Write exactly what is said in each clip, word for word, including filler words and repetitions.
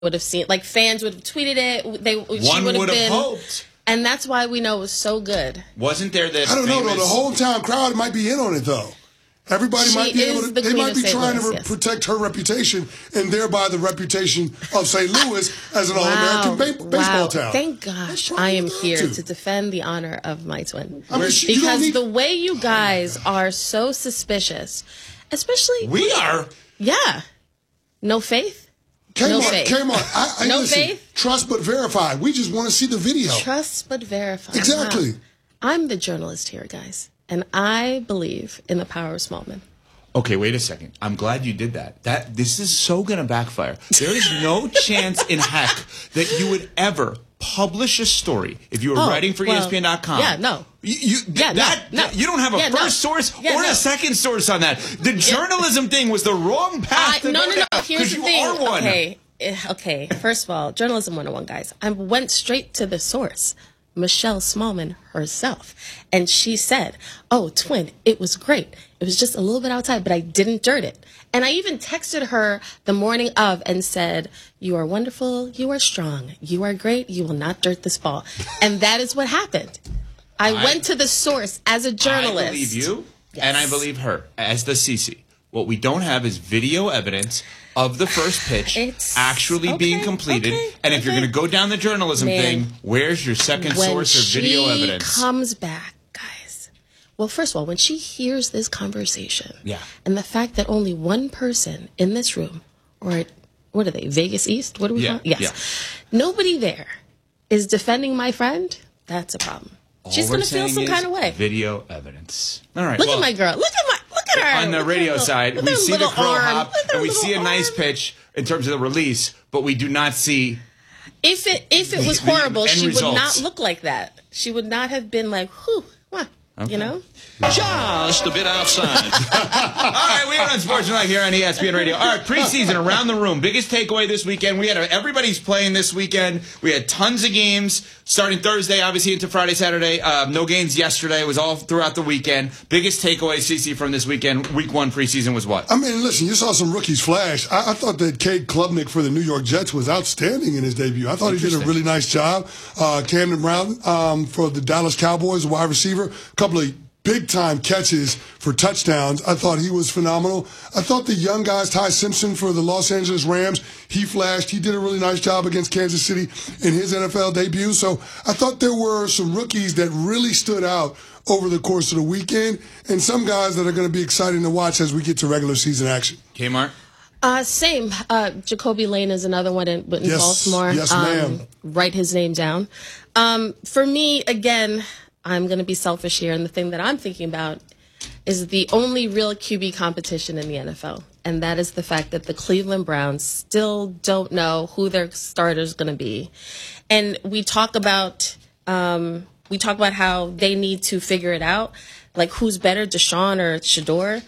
would have seen, like fans would have tweeted it. They One she would have been, hoped. And that's why we know it was so good. Wasn't there that I don't famous... know, though. The whole town crowd might be in on it, though. Everybody She might be able to, is the they queen might of be Saint trying Louis, to yes. protect her reputation and thereby the reputation of Saint Louis as an all-American ba- baseball wow. town. Thank gosh I am here to. to defend the honor of my twin. I mean, she- you don't because need- the way you guys are so suspicious, especially... We are. Yeah. No faith? Kmart, no faith. Kmart, I, I No listen, faith? Trust but verify. We just want to see the video. Trust but verify. Exactly. Wow. I'm the journalist here, guys. And I believe in the power of small men. Okay, wait a second. I'm glad you did that. That this is so going to backfire. There is no chance in heck that you would ever publish a story if you were Oh, writing for well, E S P N dot com. yeah, no. You, you, Yeah, that, no, no. that- you don't have a Yeah, first no. source Yeah, or no. a second source on that. The journalism thing was the wrong path I, to no, go no, no. down, Here's 'cause the you thing. are one. Okay. Eh, Okay. First of all, journalism one oh one, guys. I went straight to the source, Michelle Smallman herself. And she said, oh, twin, it was great. It was just a little bit outside, but I didn't dirt it. And I even texted her the morning of and said, you are wonderful. You are strong. You are great. You will not dirt this ball. And that is what happened. I, I- went to the source as a journalist. I believe you, Yes. and I believe her, as does Cece. What we don't have is video evidence of the first pitch It's- actually okay, being completed. okay, and if you're okay. going to go down the journalism Man, thing, where's your second when source of video she evidence? comes back, guys. Well, first of all, when she hears this conversation, Yeah. and the fact that only one person in this room, or what are they, Vegas East? What do we Yeah, call it? Yes. yeah. Nobody there is defending my friend. That's a problem. All She's we're going to feel saying some is kind of way. Video evidence. All right. Look well, at my girl. Look at my. Look at her. on the Look at radio her little- side, look we at her see the little crow arm. hop, Look at her and we little see a nice arm. pitch in terms of the release, but we do not see. If it if it was The- the horrible, end she would results. not look like that. She would not have been like, whew, what? Okay. You know? Just a bit outside. All right, we are on Sports Tonight here on E S P N Radio. All right, preseason around the room. Biggest takeaway this weekend. We had a, everybody's playing this weekend. We had tons of games starting Thursday, obviously into Friday, Saturday. Um, no games yesterday. It was all throughout the weekend. Biggest takeaway, Cece, from this weekend, week one preseason was what? I mean, listen, you saw some rookies flash. I, I thought that Cade Klubnik for the New York Jets was outstanding in his debut. I thought he did a really nice job. Uh, Camden Brown um, for the Dallas Cowboys, wide receiver, a couple of big-time catches for touchdowns. I thought he was phenomenal. I thought the young guys, Ty Simpson for the Los Angeles Rams, he flashed. He did a really nice job against Kansas City in his N F L debut. So I thought there were some rookies that really stood out over the course of the weekend, and some guys that are going to be exciting to watch as we get to regular season action. Kmart? Uh, same. Uh, Jacoby Lane is another one in, in Yes. Baltimore. Yes, um, ma'am. Write his name down. Um, for me, again, I'm going to be selfish here, and the thing that I'm thinking about is the only real Q B competition in the N F L, and that is the fact that the Cleveland Browns still don't know who their starter is going to be. And we talk about um, we talk about how they need to figure it out, like who's better, Deshaun or Shador.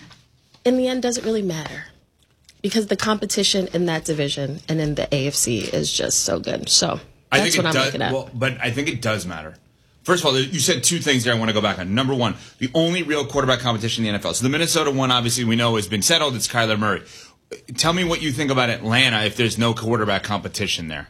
In the end, does it really matter? Because the competition in that division and in the A F C is just so good. So I that's think what it I'm does, looking at. Well, but I think it does matter. First of all, you said two things there I want to go back on. Number one, the only real quarterback competition in the N F L. So the Minnesota one, obviously, we know has been settled. It's Kyler Murray. Tell me what you think about Atlanta if there's no quarterback competition there.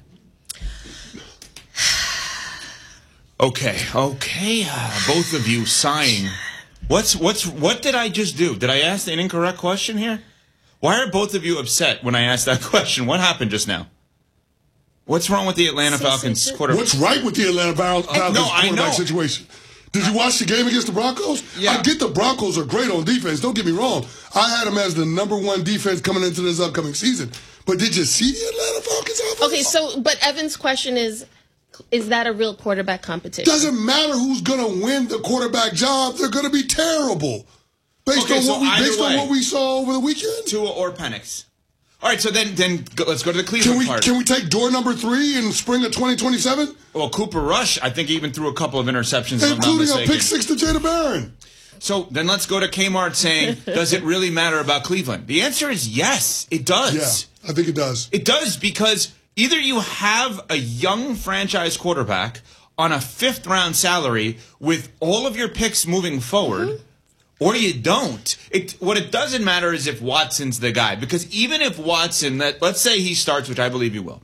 Okay, okay, uh, both of you sighing. What's what's what did I just do? Did I ask an incorrect question here? Why are both of you upset when I asked that question? What happened just now? What's wrong with the Atlanta Falcons quarterback? What's right with the Atlanta Falcons no, I quarterback know. situation? Did you watch the game against the Broncos? Yeah. I get the Broncos are great on defense. Don't get me wrong. I had them as the number one defense coming into this upcoming season. But did you see the Atlanta Falcons offense? Okay, so but Evan's question is, is that a real quarterback competition? Doesn't matter who's going to win the quarterback job. They're going to be terrible. Based, Okay, on, so what we, either based on way. what we saw over the weekend. Tua or Penix? All right, so then then go, let's go to the Can Cleveland we, part. can we take door number three in spring of twenty twenty-seven? Well, Cooper Rush, I think, even threw a couple of interceptions, if I'm not Including a mistaken. pick six to Jada Barron. So then let's go to Kmart saying, does it really matter about Cleveland? The answer is yes, it does. Yeah, I think it does. It does because either you have a young franchise quarterback on a fifth round salary with all of your picks moving forward, or you don't. It, what it doesn't matter is if Watson's the guy. Because even if Watson, let, let's say he starts, which I believe he will,